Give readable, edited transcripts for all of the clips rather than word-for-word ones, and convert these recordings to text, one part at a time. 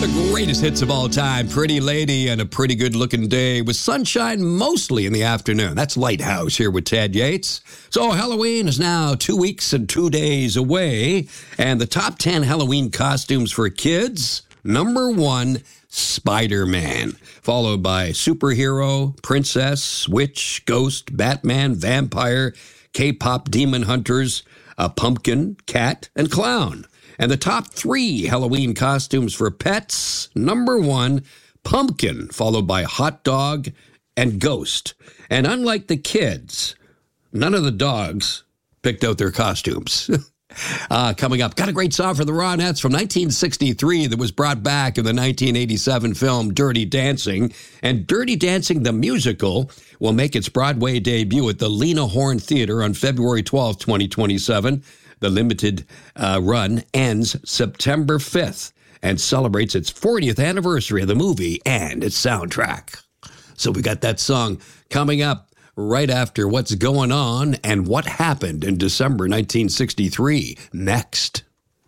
The greatest hits of all time, Pretty Lady and A Pretty Good Looking Day with sunshine mostly in the afternoon. That's Lighthouse here with Ted Yates. So Halloween is now 2 weeks and 2 days away, and the top 10 Halloween costumes for kids, number 1, Spider-Man, followed by superhero, princess, witch, ghost, Batman, vampire, K-pop demon hunters, a pumpkin, cat, and clown. And the top 3 Halloween costumes for pets, number 1, pumpkin, followed by hot dog and ghost. And unlike the kids, none of the dogs picked out their costumes. Coming up, got a great song for the Ronettes from 1963 that was brought back in the 1987 film Dirty Dancing. And Dirty Dancing, the musical, will make its Broadway debut at the Lena Horne Theater on February 12, 2027. The limited run ends September 5th and celebrates its 40th anniversary of the movie and its soundtrack. So we got that song coming up right after What's Going On and What Happened in December 1963. Next.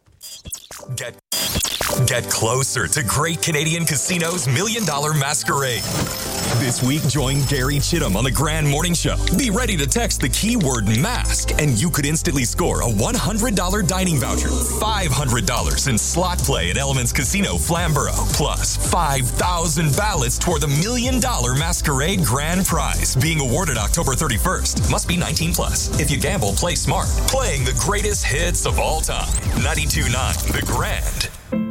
Get closer to Great Canadian Casino's $1 Million Masquerade. This week, join Gary Chittum on the Grand Morning Show. Be ready to text the keyword mask, and you could instantly score a $100 dining voucher, $500 in slot play at Elements Casino, Flamborough, plus 5,000 ballots toward the $1 Million Masquerade Grand Prize, being awarded October 31st. Must be 19 plus. If you gamble, play smart. Playing the greatest hits of all time. 92.9 The Grand.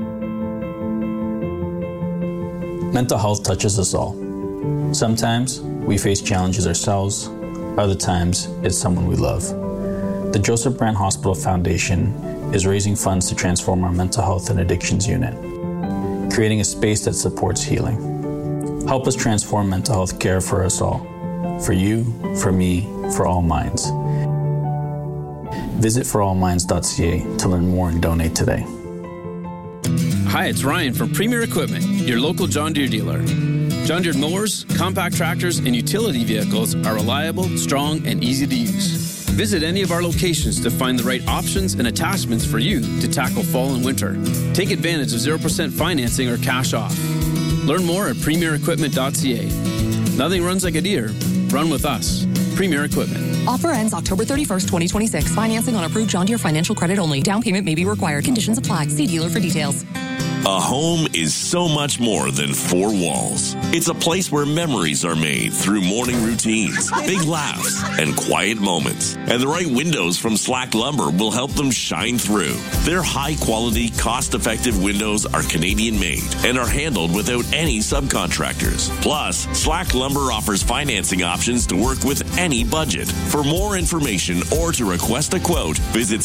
Mental health touches us all. Sometimes we face challenges ourselves, other times it's someone we love. The Joseph Brant Hospital Foundation is raising funds to transform our mental health and addictions unit, creating a space that supports healing. Help us transform mental health care for us all, for you, for me, for all minds. Visit forallminds.ca to learn more and donate today. Hi, it's Ryan from Premier Equipment, your local John Deere dealer. John Deere mowers, compact tractors, and utility vehicles are reliable, strong, and easy to use. Visit any of our locations to find the right options and attachments for you to tackle fall and winter. Take advantage of 0% financing or cash off. Learn more at premierequipment.ca. Nothing runs like a Deere. Run with us. Premier Equipment. Offer ends October 31st, 2026. Financing on approved John Deere financial credit only. Down payment may be required. Conditions apply. See dealer for details. A home is so much more than 4 walls. It's a place where memories are made through morning routines, big laughs, and quiet moments. And the right windows from Slack Lumber will help them shine through. Their high-quality, cost-effective windows are Canadian-made and are handled without any subcontractors. Plus, Slack Lumber offers financing options to work with any budget. For more information or to request a quote, visit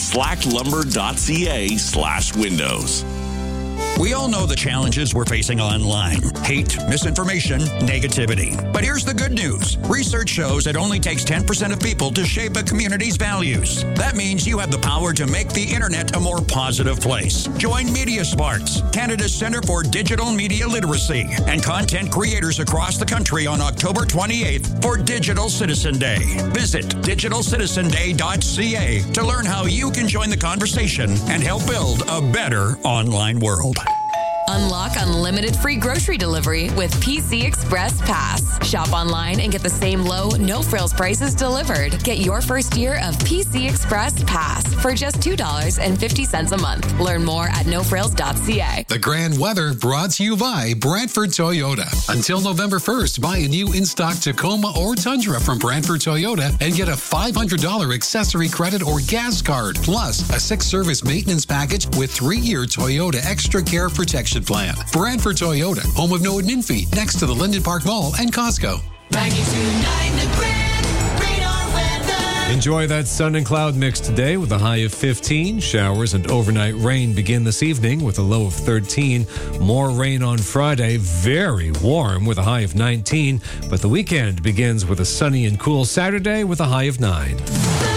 slacklumber.ca/windows. We all know the challenges we're facing online. Hate, misinformation, negativity. But here's the good news. Research shows it only takes 10% of people to shape a community's values. That means you have the power to make the internet a more positive place. Join Media Smarts, Canada's Centre for Digital Media Literacy, and content creators across the country on October 28th for Digital Citizen Day. Visit digitalcitizenday.ca to learn how you can join the conversation and help build a better online world. Unlock unlimited free grocery delivery with PC Express Pass. Shop online and get the same low, no-frills prices delivered. Get your first year of PC Express Pass for just $2.50 a month. Learn more at nofrills.ca. The grand weather brought to you by Brantford Toyota. Until November 1st, buy a new in-stock Tacoma or Tundra from Brantford Toyota and get a $500 accessory credit or gas card, plus a 6-service maintenance package with 3-year Toyota Extra Care Protection Plan. Brantford Toyota, home of no admin fee, next to the Linden Park Mall and Costco. 92.9 The Grand, radar weather. Enjoy that sun and cloud mix today with a high of 15. Showers and overnight rain begin this evening with a low of 13. More rain on Friday, very warm with a high of 19. But the weekend begins with a sunny and cool Saturday with a high of 9.